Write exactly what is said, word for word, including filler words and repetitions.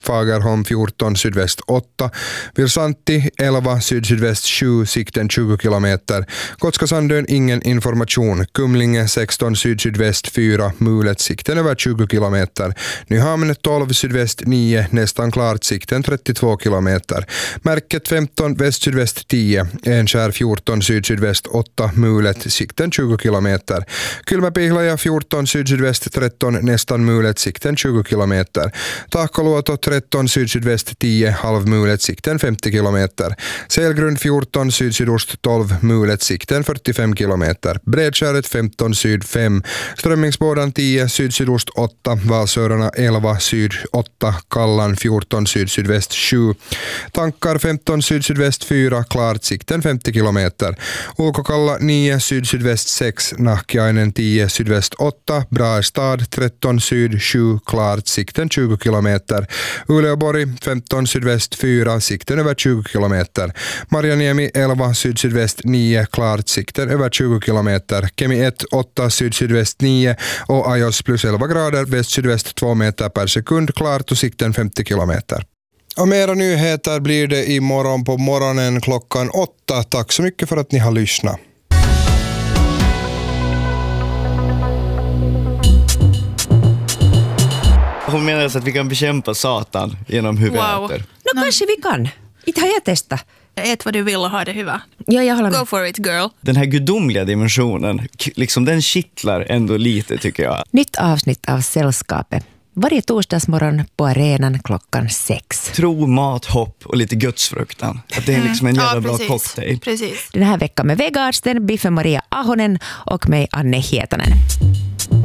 Fagerholm fjorton sydväst åtta, Virsanti elva syd-sydväst sju, sikten tjugo kilometer. Gotska-Sandön ingen information, Kumlinge sexton syd-sydväst fyra, mulet, sikten över tjugo kilometer. Nyhamn tolv sydväst nio, nästan klart, sikten trettiotvå kilometer. Märket femton väst-sydväst tio, Enskär fjorton syd-sydväst åtta, mulet, sikten tjugo kilometer. Kylmäpihlaja fjorton syd-sydväst tretton, nästan mulet, sikten tjugo kilometer. Tahkoluoto tretton syd-sydväst tio, halvmulet, sikten femtio kilometer. Selgrund fjorton syd-sydost tolv, mulet, sikten fyrtiofem kilometer. Bredskäret femton syd fem, Strömmingsbådan tio syd-sydost åtta, Valsörarna elva syd åtta, Kallan fjorton syd-sydväst sju. Tankar femton syd-sydväst fyra, klart, sikten femtio kilometer. Ulkokalla nio syd-sydväst sex, Nahkiainen tio sydväst åtta, Braestad tretton syd sju, klart, sikten tjugo kilometer. Uleåborg femton sydväst fyra, sikten över tjugo kilometer. Marjaniemi elva syd-sydväst nio, klart, sikten över tjugo kilometer. Kemi ett åtta syd-sydväst nio och Ajos plus elva grader, väst-sydväst två meter per sekund, klart och sikten femtio kilometer. Och mera nyheter blir det imorgon på morgonen klockan åtta. Tack så mycket för att ni har lyssnat. Hon menar alltså att vi kan bekämpa Satan genom hur vi Wow. äter. No, no. Kanske vi kan. Inte har jag testat. Ät vad du vill och ha det hyvä. Ja, jag håller med. Go for it, girl. Den här gudomliga dimensionen, k- liksom den kittlar ändå lite tycker jag. Nytt avsnitt av Sällskapet. Varje torsdagsmorgon på arenan klockan sex. Tro, mat, hopp och lite gudsfruktan. Att det är liksom en jävla Ja, bra precis. cocktail. Precis. Den här veckan med väggarsten Biffe Maria Ahonen och mig Anne Hietanen.